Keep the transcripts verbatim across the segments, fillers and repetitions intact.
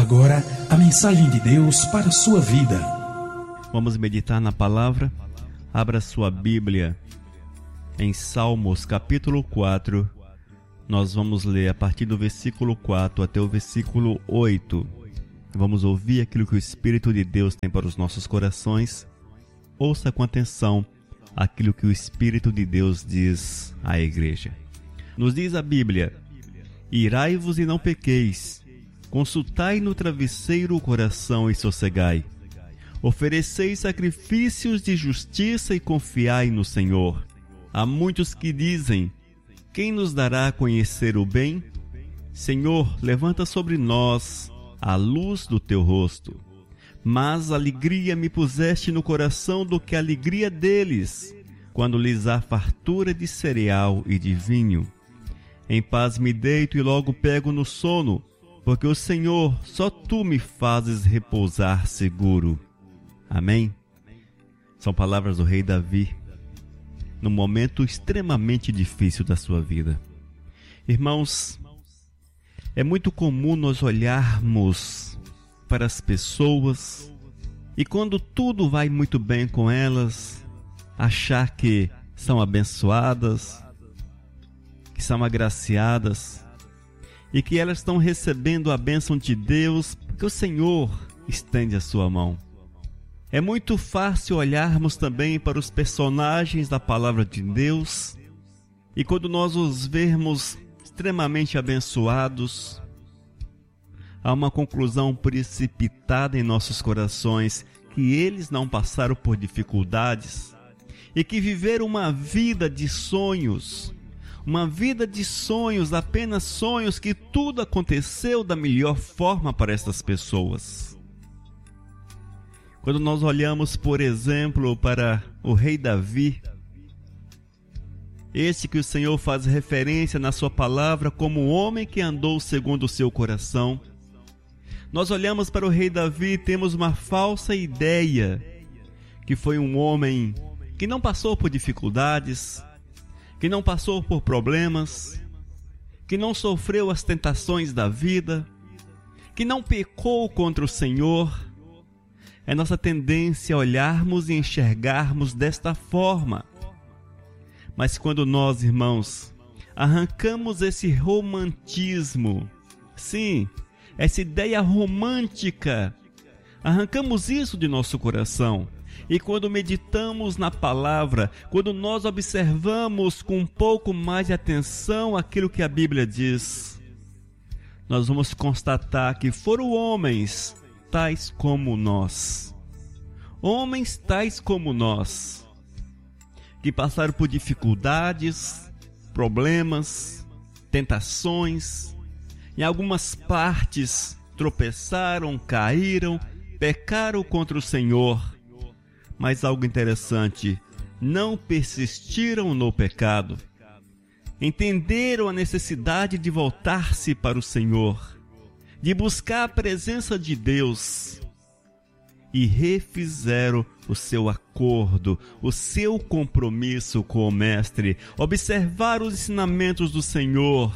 agora a mensagem de Deus para a sua vida. Vamos meditar na palavra. Abra sua Bíblia em Salmos capítulo quatro. Nós vamos ler a partir do versículo quatro até o versículo oito. Vamos ouvir aquilo que o Espírito de Deus tem para os nossos corações. Ouça com atenção aquilo que o Espírito de Deus diz à igreja. Nos diz a Bíblia: irai-vos e não pequeis, consultai no travesseiro o coração e sossegai. Ofereceis sacrifícios de justiça e confiai no Senhor. Há muitos que dizem: quem nos dará a conhecer o bem? Senhor, levanta sobre nós a luz do teu rosto. Mas alegria me puseste no coração do que a alegria deles, quando lhes há fartura de cereal e de vinho. Em paz me deito e logo pego no sono, porque o Senhor, só Tu me fazes repousar seguro. Amém? São palavras do rei Davi, num momento extremamente difícil da sua vida. Irmãos, é muito comum nós olharmos para as pessoas e quando tudo vai muito bem com elas, achar que são abençoadas, que são agraciadas e que elas estão recebendo a bênção de Deus porque o Senhor estende a sua mão. É muito fácil olharmos também para os personagens da palavra de Deus e quando nós os vermos extremamente abençoados, há uma conclusão precipitada em nossos corações que eles não passaram por dificuldades e que viveram uma vida de sonhos, uma vida de sonhos, apenas sonhos, que tudo aconteceu da melhor forma para essas pessoas. Quando nós olhamos, por exemplo, para o rei Davi, este que o Senhor faz referência na sua palavra como um homem que andou segundo o seu coração, nós olhamos para o rei Davi e temos uma falsa ideia que foi um homem que não passou por dificuldades, que não passou por problemas, que não sofreu as tentações da vida, que não pecou contra o Senhor. É nossa tendência olharmos e enxergarmos desta forma. Mas quando nós, irmãos, arrancamos esse romantismo, sim, essa ideia romântica, arrancamos isso de nosso coração. E quando meditamos na palavra, quando nós observamos com um pouco mais de atenção aquilo que a Bíblia diz, nós vamos constatar que foram homens tais como nós, homens tais como nós, que passaram por dificuldades, problemas, tentações, em algumas partes tropeçaram, caíram, pecaram contra o Senhor. Mas algo interessante, não persistiram no pecado. Entenderam a necessidade de voltar-se para o Senhor, de buscar a presença de Deus e refizeram o seu acordo, o seu compromisso com o Mestre, observaram os ensinamentos do Senhor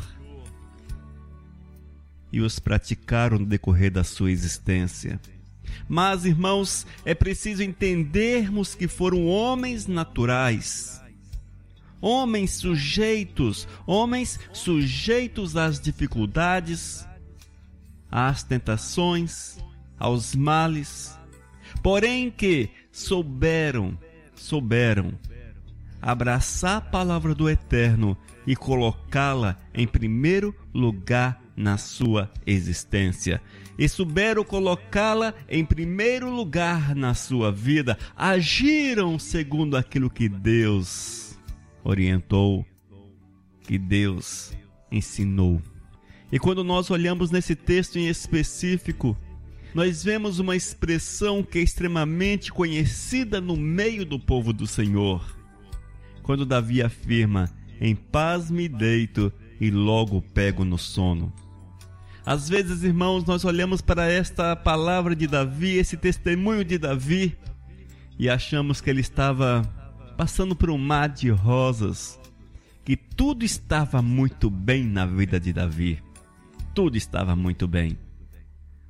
e os praticaram no decorrer da sua existência. Mas, irmãos, é preciso entendermos que foram homens naturais, homens sujeitos, homens sujeitos às dificuldades, às tentações, aos males, porém que souberam, souberam abraçar a palavra do Eterno e colocá-la em primeiro lugar na sua existência. E souberam colocá-la em primeiro lugar na sua vida. Agiram segundo aquilo que Deus orientou, que Deus ensinou. E quando nós olhamos nesse texto em específico, nós vemos uma expressão que é extremamente conhecida no meio do povo do Senhor. Quando Davi afirma: em paz me deito e logo pego no sono. Às vezes, irmãos, nós olhamos para esta palavra de Davi, esse testemunho de Davi, e achamos que ele estava passando por um mar de rosas, que tudo estava muito bem na vida de Davi. Tudo estava muito bem.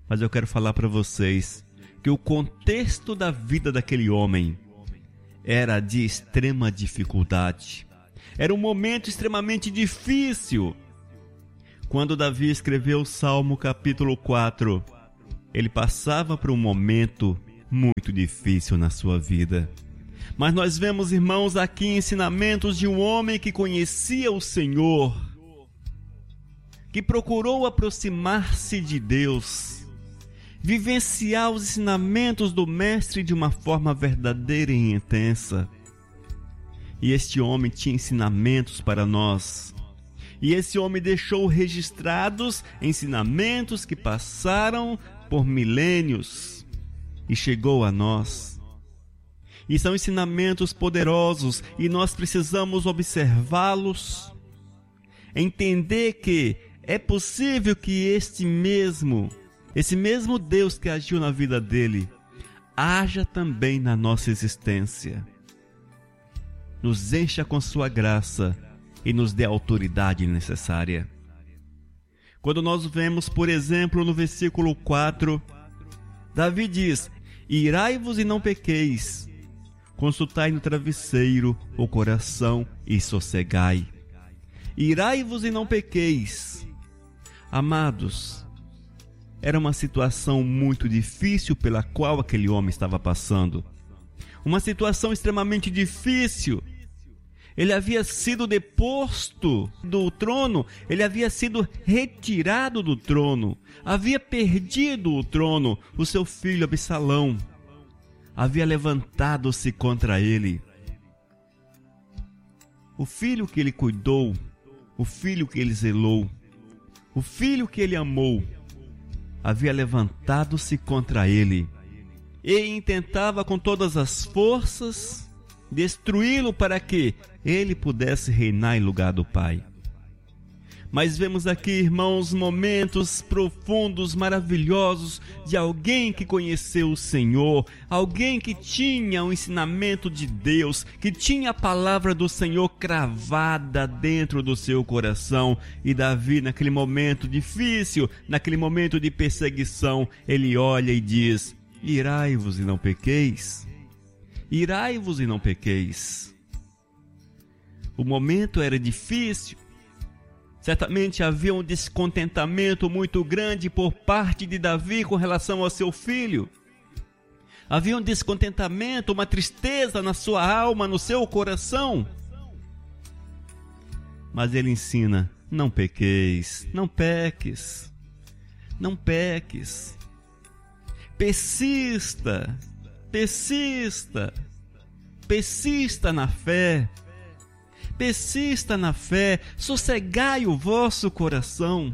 Mas eu quero falar para vocês que o contexto da vida daquele homem era de extrema dificuldade. Era um momento extremamente difícil. Quando Davi escreveu o Salmo capítulo quatro, ele passava por um momento muito difícil na sua vida. Mas nós vemos, irmãos, aqui ensinamentos de um homem que conhecia o Senhor, que procurou aproximar-se de Deus, vivenciar os ensinamentos do Mestre de uma forma verdadeira e intensa. E este homem tinha ensinamentos para nós. E esse homem deixou registrados ensinamentos que passaram por milênios e chegou a nós. E são ensinamentos poderosos e nós precisamos observá-los, entender que é possível que este mesmo, esse mesmo Deus que agiu na vida dele, haja também na nossa existência. Nos encha com sua graça e nos dê a autoridade necessária. Quando nós vemos, por exemplo, no versículo quatro, Davi diz: irai-vos e não pequeis, consultai no travesseiro o coração e sossegai. Irai-vos e não pequeis. Amados, era uma situação muito difícil pela qual aquele homem estava passando. Uma situação extremamente difícil. Ele havia sido deposto do trono, ele havia sido retirado do trono, havia perdido o trono, o seu filho Absalão havia levantado-se contra ele. O filho que ele cuidou, o filho que ele zelou, o filho que ele amou, havia levantado-se contra ele e intentava com todas as forças destruí-lo para que ele pudesse reinar em lugar do pai. Mas vemos aqui, irmãos, momentos profundos, maravilhosos de alguém que conheceu o Senhor, alguém que tinha o ensinamento de Deus, que tinha a palavra do Senhor cravada dentro do seu coração. E Davi, naquele momento difícil, naquele momento de perseguição, ele olha e diz: irai-vos e não pequeis. Irai-vos e não pequeis. O momento era difícil. Certamente havia um descontentamento muito grande por parte de Davi com relação ao seu filho. Havia um descontentamento, uma tristeza na sua alma, no seu coração. Mas ele ensina: não pequeis, não peques, não peques. Persista, persista, persista na fé. Persista na fé, sossegai o vosso coração.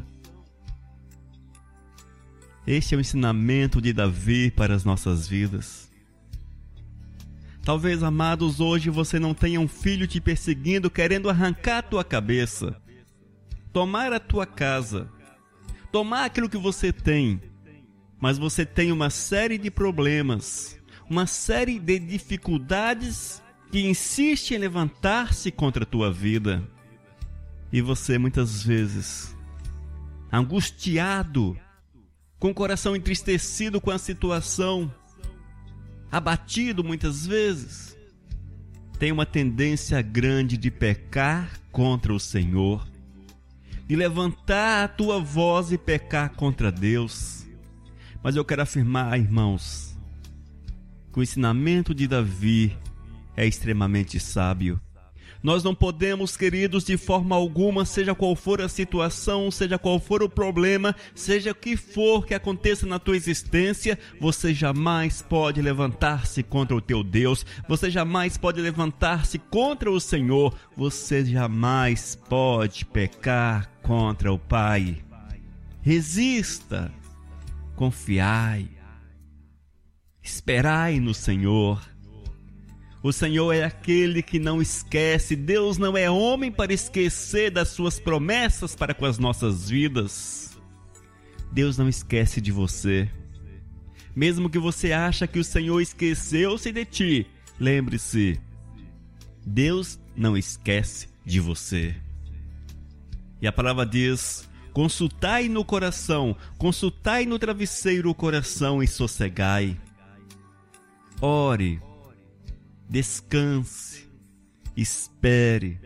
Este é o ensinamento de Davi para as nossas vidas. Talvez, amados, hoje você não tenha um filho te perseguindo, querendo arrancar a tua cabeça, tomar a tua casa, tomar aquilo que você tem, mas você tem uma série de problemas, uma série de dificuldades que insiste em levantar-se contra a tua vida. E você muitas vezes, angustiado, com o coração entristecido com a situação, abatido muitas vezes, tem uma tendência grande de pecar contra o Senhor, de levantar a tua voz e pecar contra Deus. Mas eu quero afirmar, irmãos, que o ensinamento de Davi é extremamente sábio. Nós não podemos, queridos, de forma alguma, seja qual for a situação, seja qual for o problema, seja o que for que aconteça na tua existência, você jamais pode levantar-se contra o teu Deus, você jamais pode levantar-se contra o Senhor, você jamais pode pecar contra o Pai. Resista, confiai, esperai no Senhor. O Senhor é aquele que não esquece. Deus não é homem para esquecer das suas promessas para com as nossas vidas. Deus não esquece de você. Mesmo que você ache que o Senhor esqueceu-se de ti, lembre-se, Deus não esquece de você. E a palavra diz: Consultai no coração, consultai no travesseiro o coração e sossegai. Ore, descanse, espere,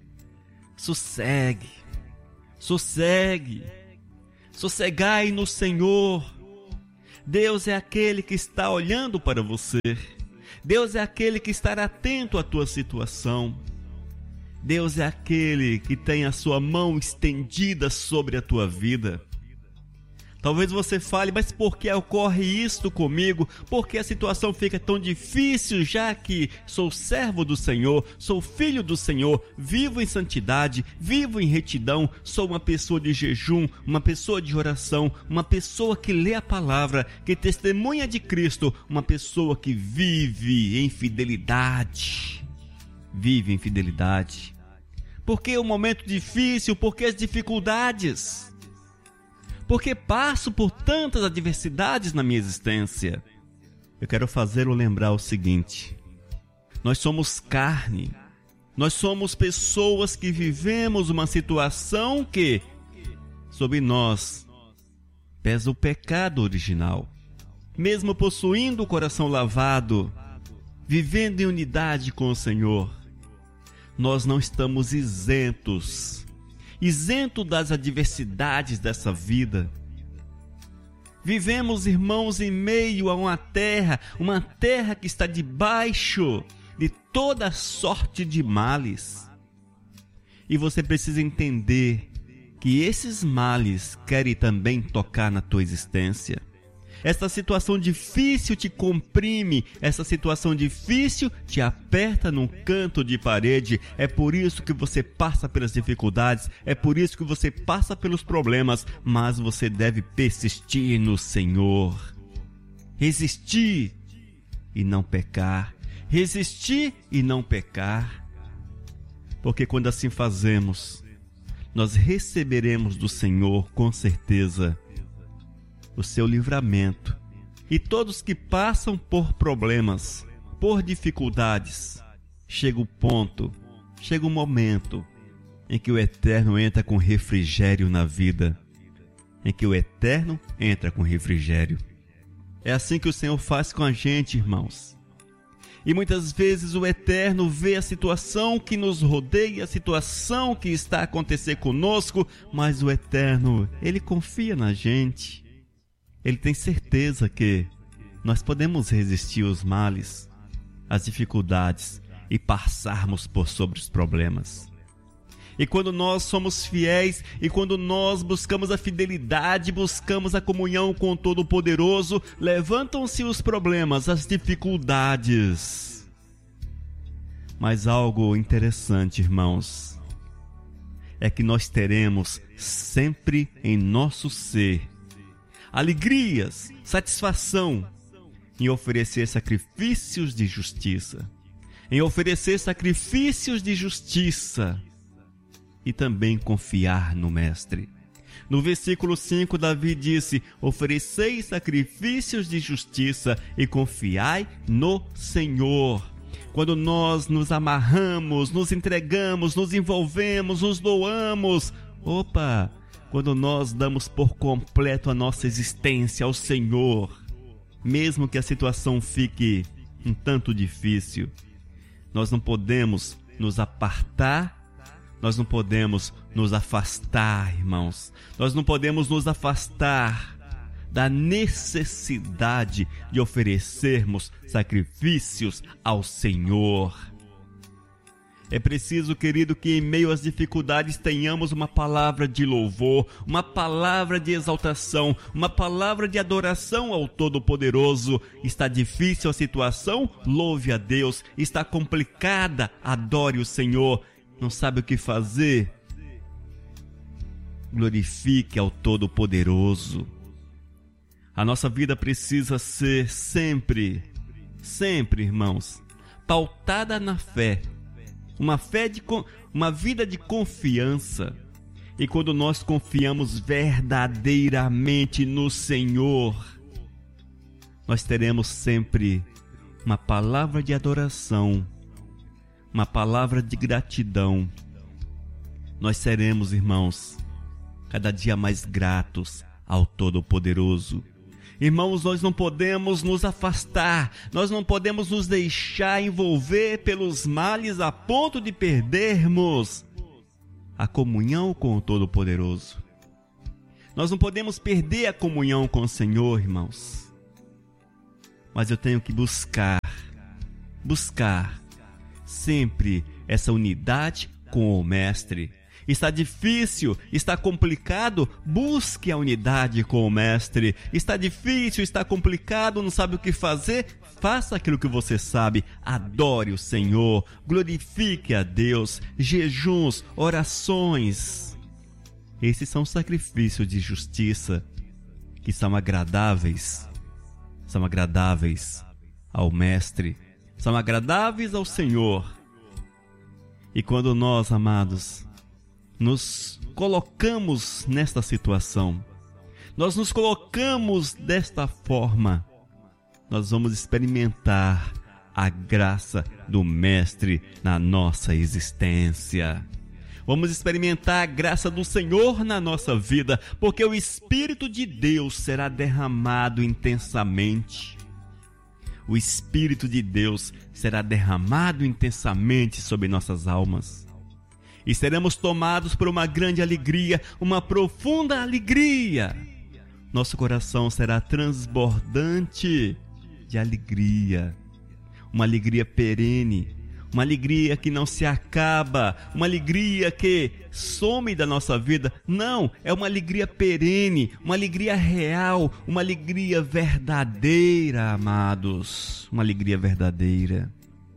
sossegue, sossegue, sossegai no Senhor. Deus é aquele que está olhando para você. Deus é aquele que estará atento à tua situação. Deus é aquele que tem a sua mão estendida sobre a tua vida. Talvez você fale, mas por que ocorre isto comigo? Por que a situação fica tão difícil, já que sou servo do Senhor, sou filho do Senhor, vivo em santidade, vivo em retidão, sou uma pessoa de jejum, uma pessoa de oração, uma pessoa que lê a palavra, que testemunha de Cristo, uma pessoa que vive em fidelidade. Vive em fidelidade. Por que o momento difícil? Por que as dificuldades? Porque passo por tantas adversidades na minha existência. Eu quero fazê-lo lembrar o seguinte: nós somos carne, nós somos pessoas que vivemos uma situação que, sobre nós, pesa o pecado original. Mesmo possuindo o coração lavado, vivendo em unidade com o Senhor, nós não estamos isentos. Isento das adversidades dessa vida. Vivemos, irmãos, em meio a uma terra, uma terra que está debaixo de toda sorte de males. E você precisa entender que esses males querem também tocar na tua existência. Essa situação difícil te comprime, essa situação difícil te aperta num canto de parede. É por isso que você passa pelas dificuldades, é por isso que você passa pelos problemas, mas você deve persistir no Senhor. Resistir e não pecar. Resistir e não pecar. Porque quando assim fazemos, nós receberemos do Senhor com certeza o seu livramento. E todos que passam por problemas, por dificuldades, chega o ponto, chega o momento em que o Eterno entra com refrigério na vida, em que o Eterno entra com refrigério. É assim que o Senhor faz com a gente, irmãos. E muitas vezes o Eterno vê a situação que nos rodeia, a situação que está a acontecer conosco, mas o Eterno, Ele confia na gente. Ele tem certeza que nós podemos resistir aos males, às dificuldades e passarmos por sobre os problemas. E quando nós somos fiéis e quando nós buscamos a fidelidade, buscamos a comunhão com o Todo-Poderoso, levantam-se os problemas, as dificuldades. Mas algo interessante, irmãos, é que nós teremos sempre em nosso ser alegrias, satisfação em oferecer sacrifícios de justiça, em oferecer sacrifícios de justiça e também confiar no Mestre. No versículo cinco, Davi disse: ofereceis sacrifícios de justiça e confiai no Senhor. Quando nós nos amarramos, nos entregamos, nos envolvemos, nos doamos, opa! Quando nós damos por completo a nossa existência ao Senhor, mesmo que a situação fique um tanto difícil, nós não podemos nos apartar, nós não podemos nos afastar, irmãos. Nós não podemos nos afastar da necessidade de oferecermos sacrifícios ao Senhor. É preciso, querido, que em meio às dificuldades tenhamos uma palavra de louvor, uma palavra de exaltação, uma palavra de adoração ao Todo-Poderoso. Está difícil a situação? Louve a Deus. Está complicada? Adore o Senhor. Não sabe o que fazer? Glorifique ao Todo-Poderoso. A nossa vida precisa ser sempre, sempre, irmãos, pautada na fé. Uma fé de, uma vida de confiança. E quando nós confiamos verdadeiramente no Senhor, nós teremos sempre uma palavra de adoração, uma palavra de gratidão. Nós seremos, irmãos, cada dia mais gratos ao Todo-Poderoso. Irmãos, nós não podemos nos afastar, nós não podemos nos deixar envolver pelos males a ponto de perdermos a comunhão com o Todo-Poderoso. Nós não podemos perder a comunhão com o Senhor, irmãos. Mas eu tenho que buscar, buscar sempre essa unidade com o Mestre. Está difícil, está complicado, busque a unidade com o Mestre. Está difícil, está complicado, não sabe o que fazer? Faça aquilo que você sabe, adore o Senhor, glorifique a Deus, jejuns, orações. Esses são sacrifícios de justiça que são agradáveis, são agradáveis ao Mestre, são agradáveis ao Senhor. E quando nós, amados, nos colocamos nesta situação, nós nos colocamos desta forma, nós vamos experimentar a graça do Mestre na nossa existência. Vamos experimentar a graça do Senhor na nossa vida, porque o Espírito de Deus será derramado intensamente. O Espírito de Deus será derramado intensamente sobre nossas almas. E seremos tomados por uma grande alegria, uma profunda alegria. Nosso coração será transbordante de alegria. Uma alegria perene, uma alegria que não se acaba, uma alegria que some da nossa vida. Não, é uma alegria perene, uma alegria real, uma alegria verdadeira, amados. Uma alegria verdadeira.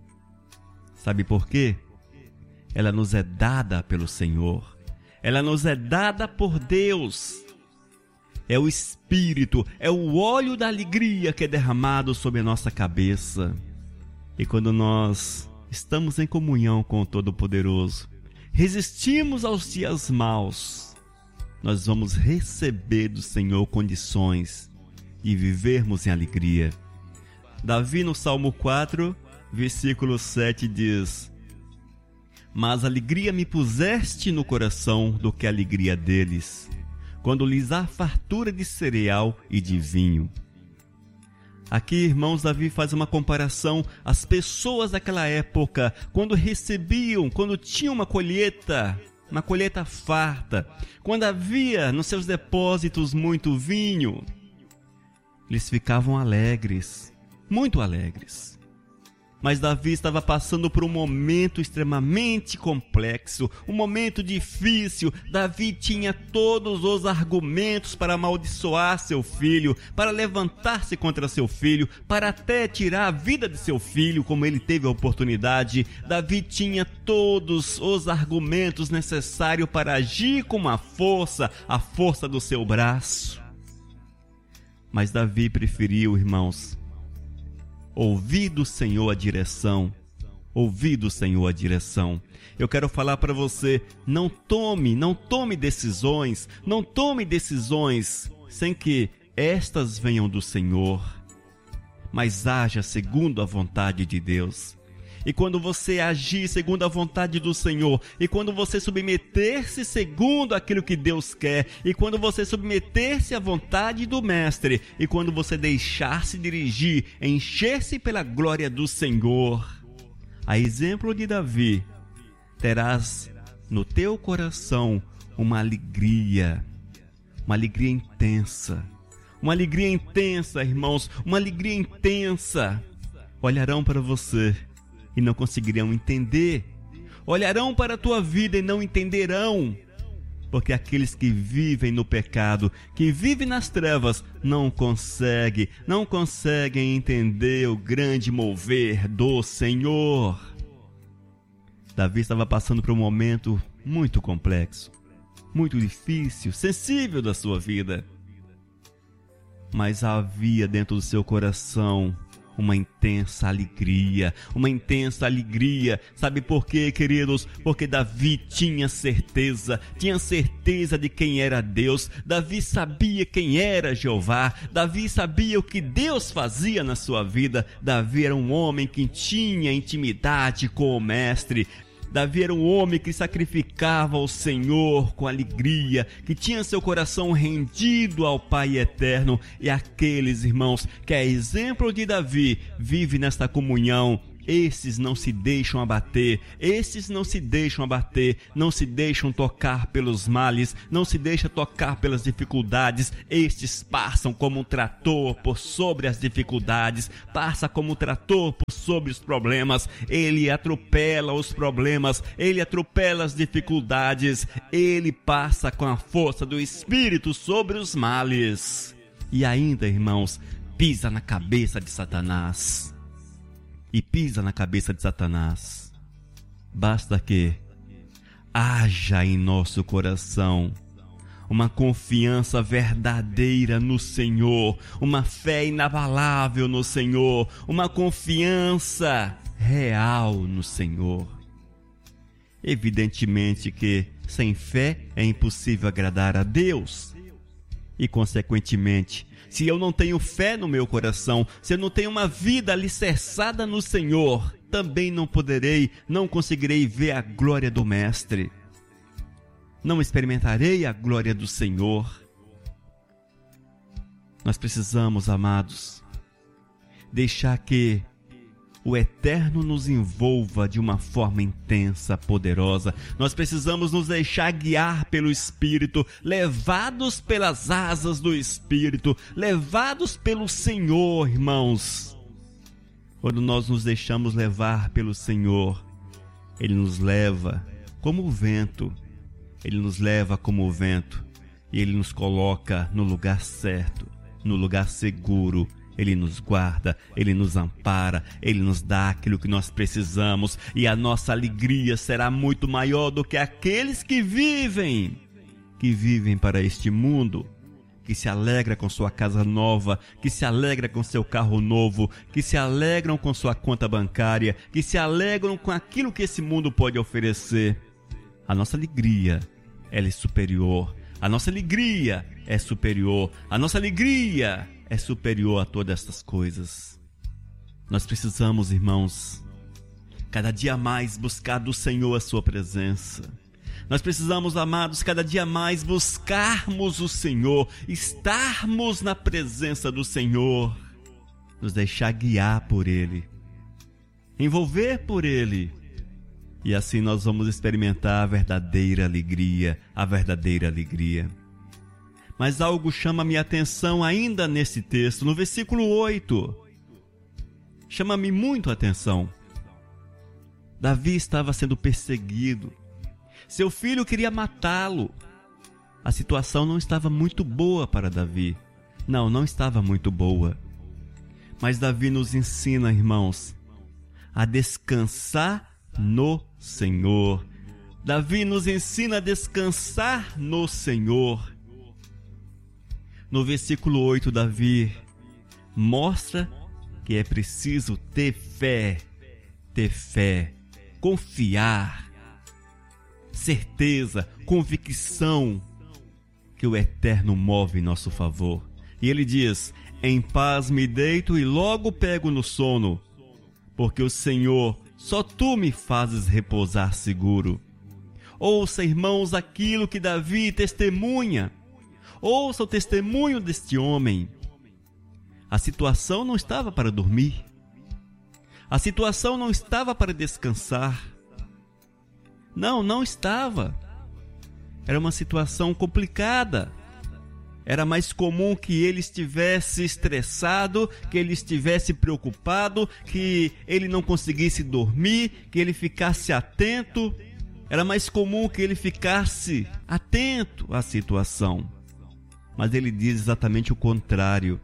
Sabe por quê? Ela nos é dada pelo Senhor. Ela nos é dada por Deus. É o Espírito, é o óleo da alegria que é derramado sobre a nossa cabeça. E quando nós estamos em comunhão com o Todo-Poderoso, resistimos aos dias maus, nós vamos receber do Senhor condições de vivermos em alegria. Davi, no Salmo quatro, versículo sete, diz: mas alegria me puseste no coração do que a alegria deles, quando lhes há fartura de cereal e de vinho. Aqui, irmãos, Davi faz uma comparação às pessoas daquela época, quando recebiam, quando tinham uma colheita, uma colheita farta, quando havia nos seus depósitos muito vinho, eles ficavam alegres, muito alegres. Mas Davi estava passando por um momento extremamente complexo, um momento difícil. Davi tinha todos os argumentos para amaldiçoar seu filho, para levantar-se contra seu filho, para até tirar a vida de seu filho, como ele teve a oportunidade. Davi tinha todos os argumentos necessários para agir com a força, a força do seu braço. Mas Davi preferiu, irmãos, ouvir do Senhor a direção, ouvir do Senhor a direção. Eu quero falar para você, não tome, não tome decisões, não tome decisões sem que estas venham do Senhor, mas haja segundo a vontade de Deus. E quando você agir segundo a vontade do Senhor, e quando você submeter-se segundo aquilo que Deus quer, e quando você submeter-se à vontade do Mestre, e quando você deixar-se dirigir, encher-se pela glória do Senhor, a exemplo de Davi, terás no teu coração uma alegria, uma alegria intensa, uma alegria intensa, irmãos, uma alegria intensa. Olharão para você e não conseguirão entender. Olharão para a tua vida e não entenderão. Porque aqueles que vivem no pecado, que vivem nas trevas, não conseguem, não conseguem entender o grande mover do Senhor. Davi estava passando por um momento muito complexo, muito difícil, sensível da sua vida. Mas havia dentro do seu coração uma intensa alegria, uma intensa alegria. Sabe por quê, queridos? Porque Davi tinha certeza, tinha certeza de quem era Deus. Davi sabia quem era Jeová. Davi sabia o que Deus fazia na sua vida. Davi era um homem que tinha intimidade com o Mestre. Davi era um homem que sacrificava ao Senhor com alegria, que tinha seu coração rendido ao Pai eterno. E aqueles irmãos que é exemplo de Davi, vive nesta comunhão. Esses não se deixam abater, esses não se deixam abater, não se deixam tocar pelos males, não se deixam tocar pelas dificuldades. Estes passam como um trator por sobre as dificuldades, passa como um trator por sobre os problemas. Ele atropela os problemas, ele atropela as dificuldades, ele passa com a força do Espírito sobre os males. E ainda, irmãos, pisa na cabeça de Satanás. E pisa na cabeça de Satanás. Basta que haja em nosso coração uma confiança verdadeira no Senhor, uma fé inabalável no Senhor, uma confiança real no Senhor. Evidentemente que sem fé é impossível agradar a Deus. E, consequentemente, se eu não tenho fé no meu coração, se eu não tenho uma vida alicerçada no Senhor, também não poderei, não conseguirei ver a glória do Mestre. Não experimentarei a glória do Senhor. Nós precisamos, amados, deixar que o Eterno nos envolva de uma forma intensa, poderosa. Nós precisamos nos deixar guiar pelo Espírito, levados pelas asas do Espírito, levados pelo Senhor, irmãos. Quando nós nos deixamos levar pelo Senhor, Ele nos leva como o vento. Ele nos leva como o vento e Ele nos coloca no lugar certo, no lugar seguro. Ele nos guarda, Ele nos ampara, Ele nos dá aquilo que nós precisamos, e a nossa alegria será muito maior do que aqueles que vivem, que vivem para este mundo, que se alegra com sua casa nova, que se alegra com seu carro novo, que se alegram com sua conta bancária, que se alegram com aquilo que esse mundo pode oferecer. A nossa alegria, ela é superior. A nossa alegria é superior. A nossa alegria é superior a todas estas coisas. Nós precisamos, irmãos, cada dia mais buscar do Senhor a sua presença. Nós precisamos, amados, cada dia mais buscarmos o Senhor, estarmos na presença do Senhor, nos deixar guiar por Ele, envolver por Ele. E assim nós vamos experimentar a verdadeira alegria, a verdadeira alegria. Mas algo chama minha atenção ainda nesse texto, no versículo oito. Chama-me muito a atenção. Davi estava sendo perseguido. Seu filho queria matá-lo. A situação não estava muito boa para Davi. Não, não estava muito boa. Mas Davi nos ensina, irmãos, a descansar no Senhor. Davi nos ensina a descansar no Senhor. No versículo oito, Davi mostra que é preciso ter fé, ter fé, confiar, certeza, convicção que o Eterno move em nosso favor. E ele diz: em paz me deito e logo pego no sono, porque o Senhor, só tu me fazes repousar seguro. Ouça, irmãos, aquilo que Davi testemunha. Ouça o testemunho deste homem. A situação não estava para dormir. A situação não estava para descansar. Não, não estava. Era uma situação complicada. Era mais comum que ele estivesse estressado, que ele estivesse preocupado, que ele não conseguisse dormir, que ele ficasse atento. Era mais comum que ele ficasse atento à situação. Mas ele diz exatamente o contrário.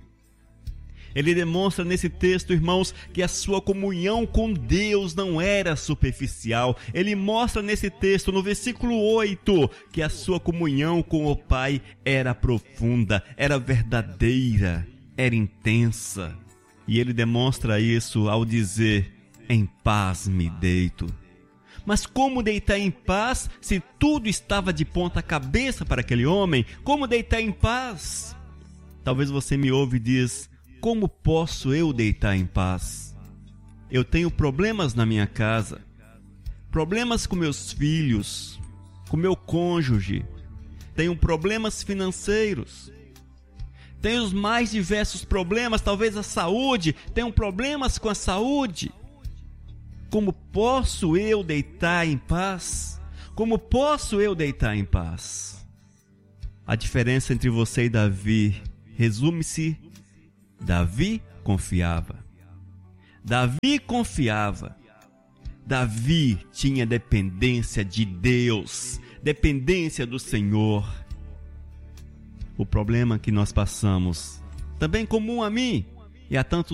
Ele demonstra nesse texto, irmãos, que a sua comunhão com Deus não era superficial. Ele mostra nesse texto, no versículo oito, que a sua comunhão com o Pai era profunda, era verdadeira, era intensa. E ele demonstra isso ao dizer: em paz me deito. Mas como deitar em paz se tudo estava de ponta cabeça para aquele homem? Como deitar em paz? Talvez você me ouve e diz: como posso eu deitar em paz? Eu tenho problemas na minha casa. problemas com meus filhos, com meu cônjuge, tenho problemas financeiros, tenho os mais diversos problemas, talvez a saúde, tenho problemas com a saúde. Como posso eu deitar em paz? Como posso eu deitar em paz? A diferença entre você e Davi resume-se: Davi confiava. Davi confiava. Davi tinha dependência de Deus, dependência do Senhor. O problema que nós passamos, também comum a mim e a tantos